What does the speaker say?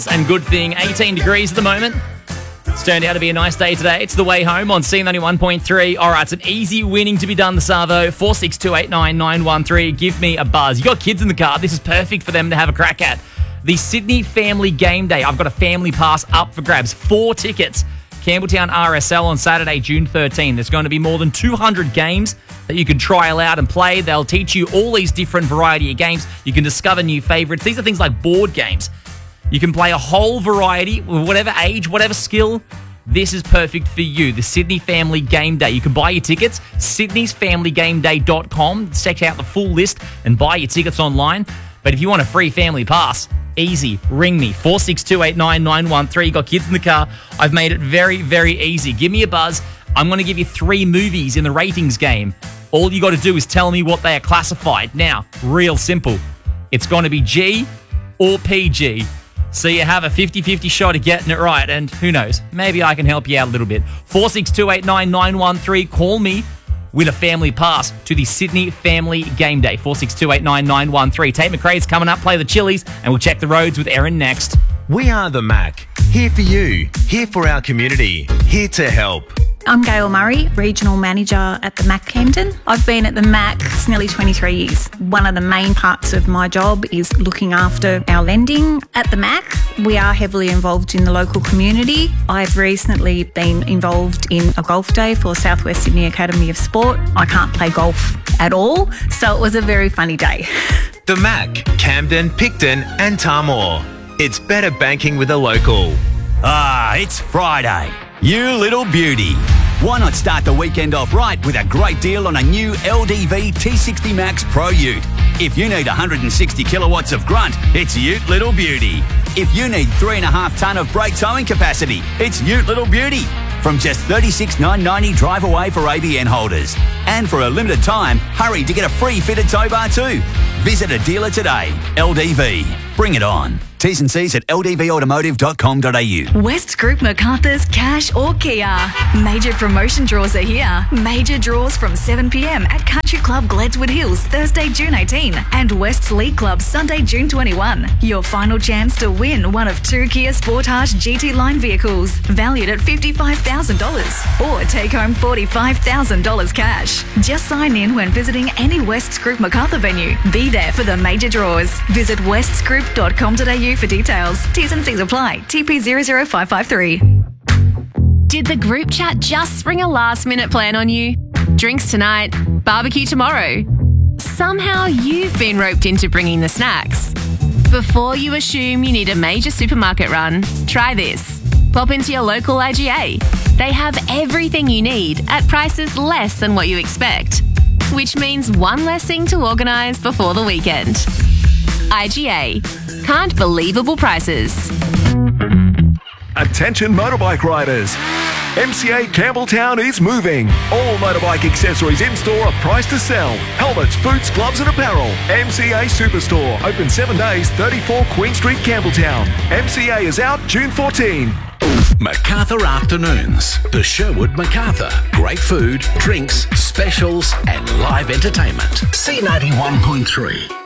And good thing, 18 degrees at the moment. It's turned out to be a nice day today. It's the way home on C91.3. All right, it's an easy winning to be done, the Savo. 46289913. Give me a buzz. You got kids in the car. This is perfect for them to have a crack at. The Sydney Family Game Day. I've got a family pass up for grabs. 4 tickets. Campbelltown RSL on Saturday, June 13. There's going to be more than 200 games that you can trial out and play. They'll teach you all these different variety of games. You can discover new favourites. These are things like board games. You can play a whole variety, whatever age, whatever skill. This is perfect for you. The Sydney Family Game Day. You can buy your tickets, sydneysfamilygameday.com. Check out the full list and buy your tickets online. But if you want a free family pass, easy. Ring me, 46289913. Got kids in the car. I've made it very, very easy. Give me a buzz. I'm going to give you 3 movies in the ratings game. All you got to do is tell me what they are classified. Now, real simple. It's going to be G or PG. So you have a 50-50 shot of getting it right, and who knows, maybe I can help you out a little bit. 46289913, call me, win a family pass to the Sydney Family Game Day. 46289913. Tate McRae's coming up, play the Chili's, and we'll check the roads with Erin next. We are the Mac, here for you, here for our community, here to help. I'm Gail Murray, Regional Manager at the Mac Camden. I've been at the Mac for nearly 23 years. One of the main parts of my job is looking after our lending. At the Mac, we are heavily involved in the local community. I've recently been involved in a golf day for South West Sydney Academy of Sport. I can't play golf at all, so it was a very funny day. The Mac, Camden, Picton and Tamor. It's better banking with a local. Ah, it's Friday. You little beauty. Why not start the weekend off right with a great deal on a new LDV T60 Max Pro Ute? If you need 160 kilowatts of grunt, it's Ute Little Beauty. If you need 3.5 tonne of brake towing capacity, it's Ute Little Beauty. From just $36,990 drive away for ABN holders. And for a limited time, hurry to get a free fitted tow bar too. Visit a dealer today. LDV. Bring it on. T's and C's at ldvautomotive.com.au. West Group Macarthur's Cash or Kia. Major promotion draws are here. Major draws from 7 p.m. at Country Club Gledswood Hills, Thursday, June 18, and West's League Club, Sunday, June 21. Your final chance to win one of 2 Kia Sportage GT Line vehicles, valued at $55,000, or take home $45,000 cash. Just sign in when visiting any West's Group Macarthur venue. Be there for the major draws. Visit westsgroup.com.au for details. T's and C's apply. TP 00553. Did the group chat just spring a last-minute plan on you? Drinks tonight, barbecue tomorrow. Somehow you've been roped into bringing the snacks. Before you assume you need a major supermarket run, try this. Pop into your local IGA. They have everything you need at prices less than what you expect, which means one less thing to organise before the weekend. IGA. Can't believable prices. Attention motorbike riders. MCA Campbelltown is moving. All motorbike accessories in store are priced to sell. Helmets, boots, gloves and apparel. MCA Superstore. Open 7 days, 34 Queen Street, Campbelltown. MCA is out June 14. Macarthur Afternoons. The Sherwood Macarthur. Great food, drinks, specials and live entertainment. C91.3.